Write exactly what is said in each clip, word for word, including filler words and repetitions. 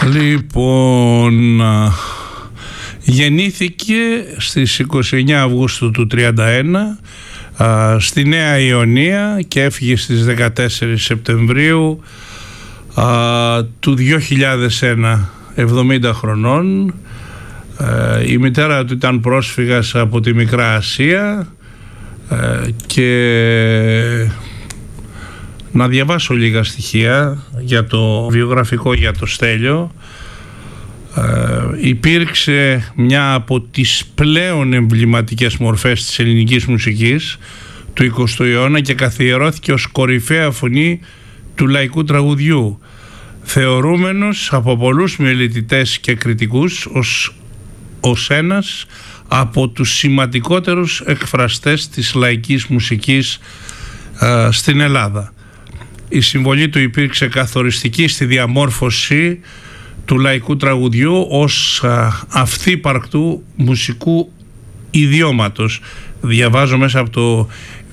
Λοιπόν, γεννήθηκε στις είκοσι εννέα Αυγούστου του τριάντα ένα α, στη Νέα Ιωνία και έφυγε στις δεκατέσσερις Σεπτεμβρίου α, του δύο χιλιάδες ένα, εβδομήντα χρονών. Α, η μητέρα του ήταν πρόσφυγας από τη Μικρά Ασία α, και να διαβάσω λίγα στοιχεία για το βιογραφικό για το Στέλιο. Ε, υπήρξε μια από τις πλέον εμβληματικές μορφές της ελληνικής μουσικής του εικοστού αιώνα και καθιερώθηκε ως κορυφαία φωνή του λαϊκού τραγουδιού, θεωρούμενος από πολλούς μελετητές και κριτικούς ως, ως ένας από τους σημαντικότερους εκφραστές της λαϊκής μουσικής ε, στην Ελλάδα. Η συμβολή του υπήρξε καθοριστική στη διαμόρφωση του λαϊκού τραγουδιού ως αυθύπαρκτου μουσικού ιδιώματος. Διαβάζω μέσα από το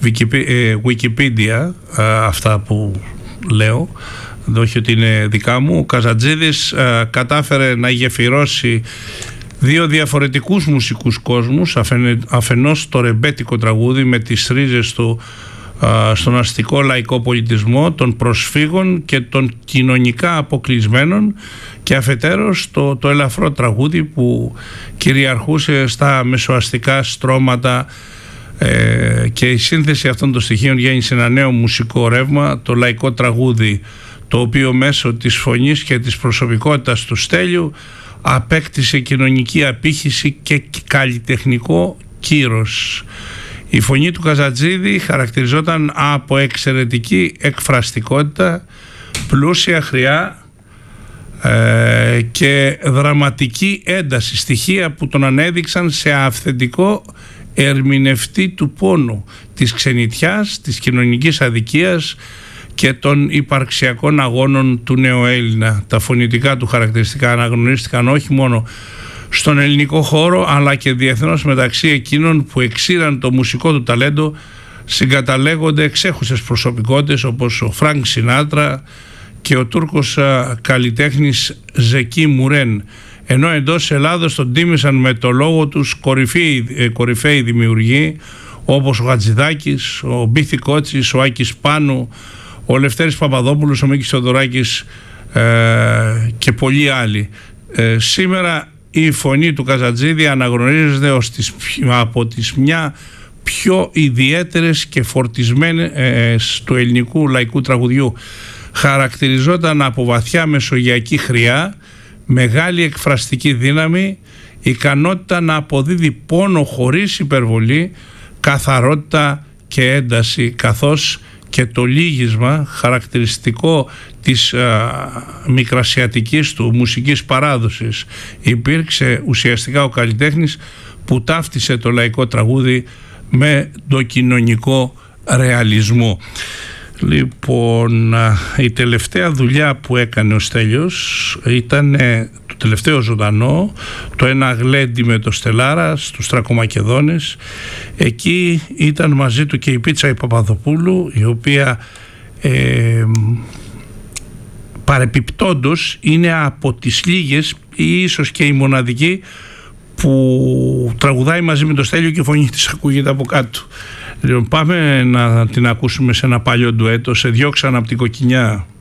Wikipedia αυτά που λέω, όχι ότι είναι δικά μου. Ο Καζατζίδης κατάφερε να γεφυρώσει δύο διαφορετικούς μουσικούς κόσμους, αφενός το ρεμπέτικο τραγούδι με τις ρίζες του στον αστικό λαϊκό πολιτισμό των προσφύγων και των κοινωνικά αποκλεισμένων, και αφετέρους το, το ελαφρό τραγούδι που κυριαρχούσε στα μεσοαστικά στρώματα, ε, και η σύνθεση αυτών των στοιχείων γέννησε ένα νέο μουσικό ρεύμα, το λαϊκό τραγούδι, το οποίο μέσω της φωνής και της προσωπικότητας του Στέλιου απέκτησε κοινωνική απήχηση και καλλιτεχνικό κύρος. Η φωνή του Καζατζίδη χαρακτηριζόταν από εξαιρετική εκφραστικότητα, πλούσια χρειά ε, και δραματική ένταση, στοιχεία που τον ανέδειξαν σε αυθεντικό ερμηνευτή του πόνου, της ξενιτιάς, της κοινωνικής αδικίας και των υπαρξιακών αγώνων του νεοέλληνα. Τα φωνητικά του χαρακτηριστικά αναγνωρίστηκαν όχι μόνο στον ελληνικό χώρο αλλά και διεθνώς μεταξύ εκείνων που εξήραν το μουσικό του ταλέντο. Συγκαταλέγονται εξέχουσες προσωπικότητες όπως ο Φρανκ Σινάτρα και ο Τούρκος καλλιτέχνης Ζεκί Μουρέν, ενώ εντός Ελλάδος τον τίμησαν με το λόγο τους κορυφαίοι, κορυφαίοι δημιουργοί όπως ο Χατζηδάκης, ο Μπίθη Κότσης, ο Άκης Πάνου, ο Λευτέρης Παπαδόπουλος, ο Μίκης Θεοδωράκης ε, και πολλοί άλλοι. Ε, σήμερα η φωνή του Καζατζίδη αναγνωρίζεται ως τις, από τις μια πιο ιδιαίτερες και φορτισμένες του ελληνικού λαϊκού τραγουδιού. Χαρακτηριζόταν από βαθιά μεσογειακή χρειά, μεγάλη εκφραστική δύναμη, ικανότητα να αποδίδει πόνο χωρίς υπερβολή, καθαρότητα και ένταση, καθώς και το λύγισμα χαρακτηριστικό της α, μικρασιατικής του μουσικής παράδοσης. Υπήρξε ουσιαστικά ο καλλιτέχνης που ταύτισε το λαϊκό τραγούδι με το κοινωνικό ρεαλισμό. Λοιπόν, η τελευταία δουλειά που έκανε ο Στέλιος ήταν το τελευταίο ζωντανό, το Ένα γλέντι με το Στελάρα στους Τρακομακεδόνες. Εκεί ήταν μαζί του και η Πίτσα η Παπαδοπούλου, η οποία ε, παρεπιπτόντως είναι από τις λίγες ή ίσως και η μοναδική που τραγουδάει μαζί με το Στέλιο και η φωνή της ακούγεται από κάτω. Λοιπόν, πάμε να την ακούσουμε σε ένα παλιό ντουέτο, σε διώξαν από την κοκκινιά.